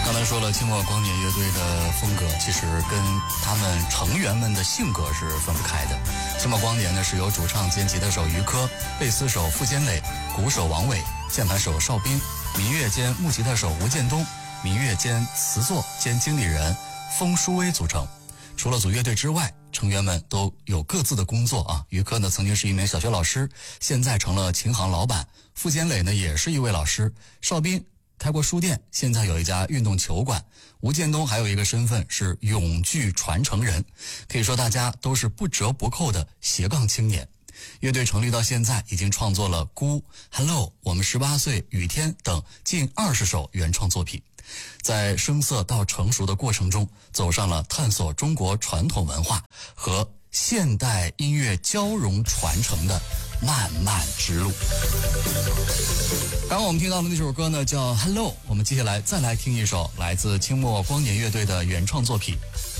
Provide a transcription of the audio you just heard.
刚才说了，清末光年乐队的风格其实跟他们成员们的性格是分不开的。清末光年呢是由主唱兼吉他手于科、贝斯手傅坚磊、鼓手王伟、键盘手邵斌、民乐兼木吉他手吴建东、民乐兼词作兼经理人封书威组成。除了组乐队之外，成员们都有各自的工作啊。于科呢曾经是一名小学老师，现在成了琴行老板。傅坚磊呢也是一位老师。邵斌开过书店，现在有一家运动球馆。吴建东还有一个身份是永剧传承人，可以说大家都是不折不扣的斜杠青年。乐队成立到现在，已经创作了《孤》、《Hello》、《我们18岁》、《雨天》等近20首原创作品。在生涩到成熟的过程中，走上了探索中国传统文化和现代音乐交融传承的漫漫之路。刚刚我们听到的那首歌呢叫 Hello， 我们接下来再来听一首来自清末光年乐队的原创作品